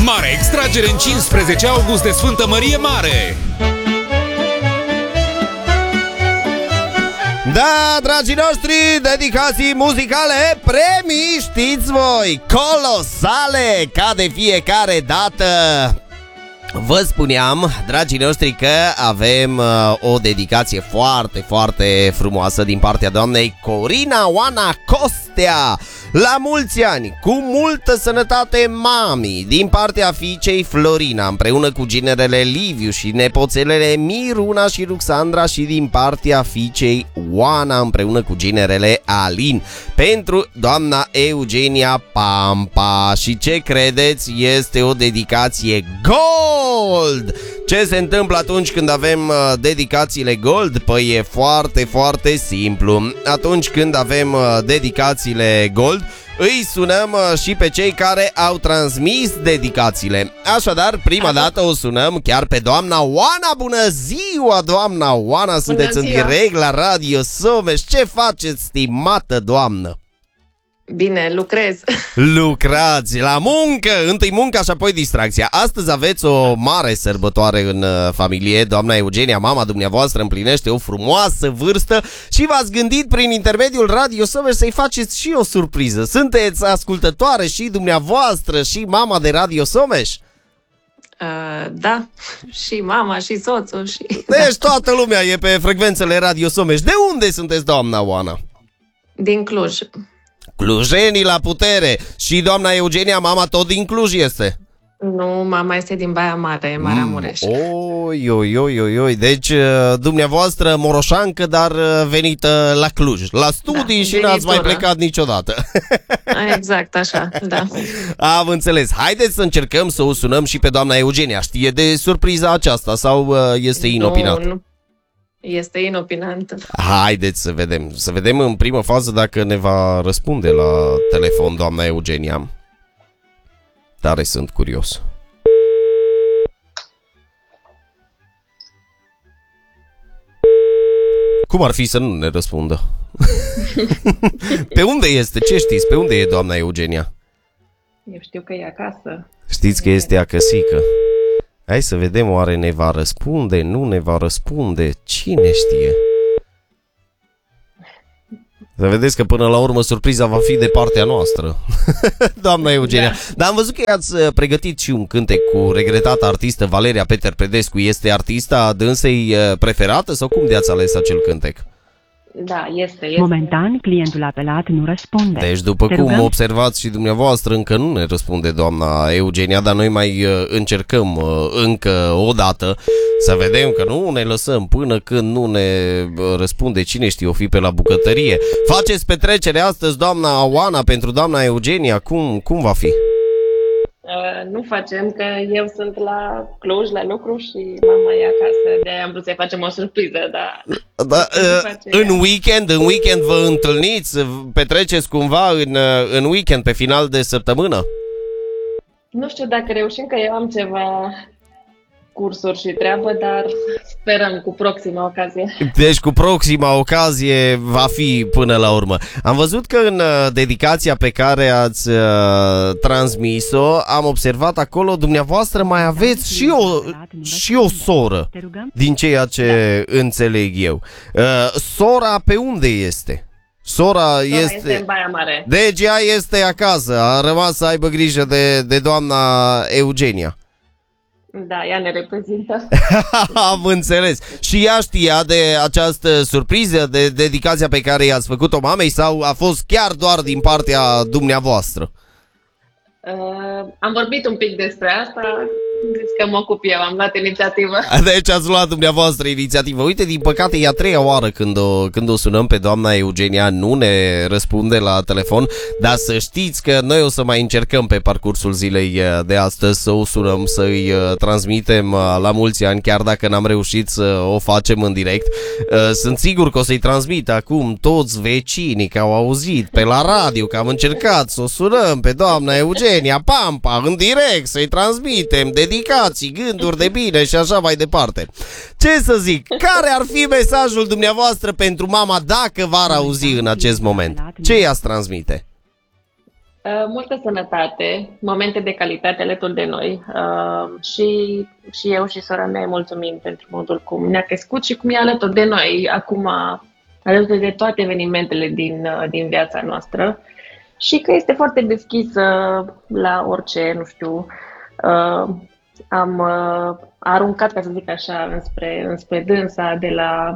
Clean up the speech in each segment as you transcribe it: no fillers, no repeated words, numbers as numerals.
Mare extragere în 15 august de Sfântă Mărie Mare! Da, dragii noștri, dedicații muzicale, premii, știți voi, colosale, ca de fiecare dată. Vă spuneam, dragii noștri, că avem o dedicație foarte, foarte frumoasă din partea doamnei Corina Oana Costea. La mulți ani, cu multă sănătate, mami, din partea fiicei Florina, împreună cu ginerele Liviu și nepoțelele Miruna și Ruxandra, și din partea fiicei Oana, împreună cu ginerele Alin, pentru doamna Eugenia Pampa. Și ce credeți? Este o dedicație gold! Ce se întâmplă atunci când avem dedicațiile gold? Păi e foarte, foarte simplu. Atunci când avem dedicațiile gold, îi sunăm și pe cei care au transmis dedicațiile. Așadar, prima dată o sunăm chiar pe doamna Oana. Bună ziua, doamna Oana! Sunteți în direct la Radio Someș. Ce faceți, stimată doamnă? Bine, lucrez. Lucrați la muncă, întâi munca și apoi distracția. Astăzi aveți o mare sărbătoare în familie. Doamna Eugenia, mama dumneavoastră, împlinește o frumoasă vârstă și v-ați gândit prin intermediul Radio Someș să-i faceți și o surpriză. Sunteți ascultătoare și dumneavoastră și mama de Radio Someș? Da, și mama și soțul și... Deci toată lumea e pe frecvențele Radio Someș. De unde sunteți, doamna Oana? Din Cluj. Clujenii la putere. Și doamna Eugenia, mama, tot din Cluj este? Nu, mama este din Baia Mare, Maramureș. Oi. Deci dumneavoastră moroșancă, dar venită la Cluj, la studii, și n-ați mai plecat niciodată. Exact, așa, da. Am înțeles. Haideți să încercăm să o sunăm și pe doamna Eugenia. Știe de surpriza aceasta sau este inopinată? Nu. Este inopinantă. Haideți să vedem. Să vedem în primă fază dacă ne va răspunde la telefon doamna Eugenia. Tare sunt curios. Cum ar fi să nu ne răspundă? Pe unde este? Ce știți? Pe unde e doamna Eugenia? Eu știu că e acasă. Știți că este acăsică. Hai să vedem, oare ne va răspunde, nu ne va răspunde, cine știe? Să vedeți că până la urmă surpriza va fi de partea noastră. Doamna Eugenia. Da. Dar am văzut că ați pregătit și un cântec cu regretata artistă Valeria Peter Predescu. Este artista dânsei preferată sau cum de-ați ales acel cântec? Da, este. Momentan, clientul apelat nu răspunde. Deci, după cum observați și dumneavoastră, încă nu ne răspunde doamna Eugenia, dar noi mai încercăm încă o dată să vedem că nu ne lăsăm până când nu ne răspunde. Cine știe, o fi pe la bucătărie. Faceți petrecere astăzi, doamna Oana, pentru doamna Eugenia? Cum va fi? Nu facem, că eu sunt la Cluj la lucru și mama e acasă. De-aia am vrut să-i facem o surpriză, dar... În weekend vă întâlniți? Petreceți cumva în weekend, pe final de săptămână? Nu știu dacă reușim, că eu am ceva cursuri și treabă, dar sperăm cu proxima ocazie. Deci cu proxima ocazie va fi până la urmă. Am văzut că în dedicația pe care ați transmis-o, am observat acolo, dumneavoastră mai aveți și o soră, din ceea ce înțeleg eu. Sora pe unde este? Sora este în Baia Mare. Deci ea este acasă, a rămas să aibă grijă de doamna Eugenia. Da, ea ne reprezintă. Am înțeles. Și ea știa de această surpriză, de dedicația pe care i-ați făcut-o mamei, sau a fost chiar doar din partea dumneavoastră? Am vorbit un pic despre asta. Zic că mă ocup eu, am luat inițiativă. Deci ați luat dumneavoastră inițiativă. Uite, din păcate e a treia oară când o sunăm pe doamna Eugenia, nu ne răspunde la telefon, dar să știți că noi o să mai încercăm pe parcursul zilei de astăzi să o sunăm, să-i transmitem la mulți ani, chiar dacă n-am reușit să o facem în direct. Sunt sigur că o să-i transmit acum toți vecinii că au auzit pe la radio că am încercat să o sunăm pe doamna Eugenia Pampa în direct, să-i transmitem dedicații, gânduri de bine și așa mai departe. Ce să zic, care ar fi mesajul dumneavoastră pentru mama dacă v-ar auzi în acest moment? Ce i-ați transmite? Multă sănătate, momente de calitate alături de noi și eu și sora mea îi mulțumim pentru modul cum ne-a crescut și cum e alături de noi acum, alături de toate evenimentele din viața noastră și că este foarte deschisă la orice, nu știu, am aruncat, ca să zic așa, înspre dânsa de la,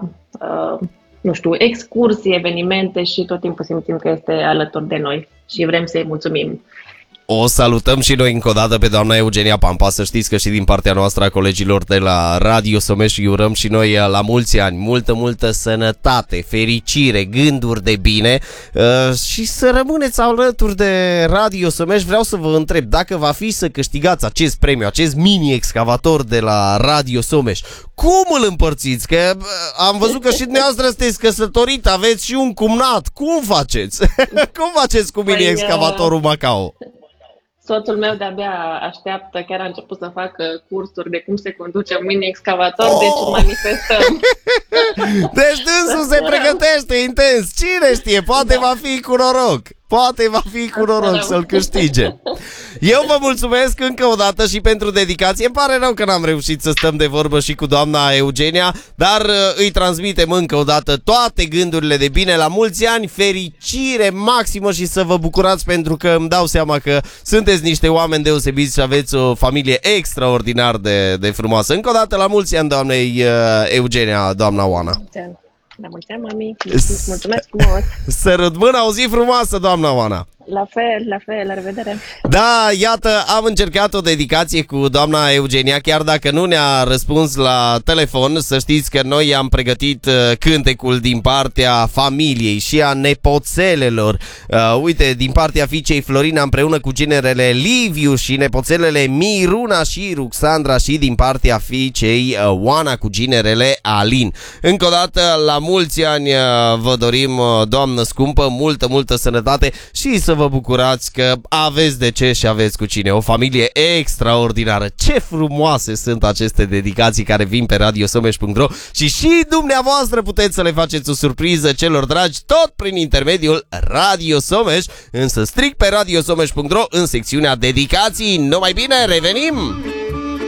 nu știu, excursii, evenimente și tot timpul simțim că este alături de noi și vrem să-i mulțumim. O salutăm și noi încă o dată pe doamna Eugenia Pampa. Să știți că și din partea noastră a colegilor de la Radio Someș îi urăm și noi la mulți ani multă sănătate, fericire, gânduri de bine și să rămâneți alături de Radio Someș. Vreau să vă întreb dacă va fi să câștigați acest premiu, acest mini-excavator de la Radio Someș. Cum îl împărțiți? Că am văzut că și dumneavoastră sunteți căsătorit, aveți și un cumnat. Cum faceți? Cum faceți cu mini-excavatorul Macao? Soțul meu de-abia așteaptă, chiar a început să facă cursuri de cum se conduce un mini-excavator, deci manifestăm. Deci dânsul se pregătește intens. Cine știe, poate va fi cu noroc. Poate va fi cu noroc să-l câștige. Eu vă mulțumesc încă o dată și pentru dedicație. Îmi pare rău că n-am reușit să stăm de vorbă și cu doamna Eugenia, dar îi transmitem încă o dată toate gândurile de bine, la mulți ani, fericire maximă și să vă bucurați, pentru că îmi dau seama că sunteți niște oameni deosebiți și aveți o familie extraordinar de frumoasă. Încă o dată la mulți ani doamnei Eugenia, doamna Oana. La mulți ani, mami. Mulțumesc frumos. Sărut mâna, o zi frumoasă, doamna Oana. La fel, la revedere. Da, iată, am încercat o dedicație cu doamna Eugenia, chiar dacă nu ne-a răspuns la telefon. Să știți că noi am pregătit cântecul din partea familiei și a nepoțelelor. Uite, din partea fiicei Florina împreună cu generele Liviu și nepoțelele Miruna și Ruxandra, și din partea fiicei Oana cu ginerele Alin. Încă o dată, la mulți ani vă dorim, doamnă scumpă, multă sănătate și să vă bucurați că aveți de ce și aveți cu cine. O familie extraordinară. Ce frumoase sunt aceste dedicații care vin pe radiosomeș.ro și dumneavoastră puteți să le faceți o surpriză celor dragi tot prin intermediul Radio Someș, însă strict pe radiosomeș.ro în secțiunea dedicații. Numai bine, revenim!